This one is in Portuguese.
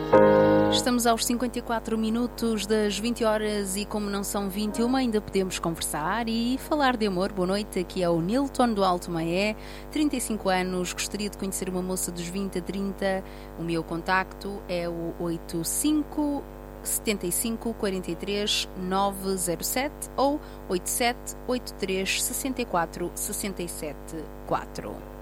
Estamos aos 54 minutos das 20 horas e como não são 21, ainda podemos conversar e falar de amor. Boa noite, aqui é o Nilton do Alto Maé, 35 anos, gostaria de conhecer uma moça dos 20 a 30. O meu contacto é o 85 75 43 907 ou 87 83 64 67 4.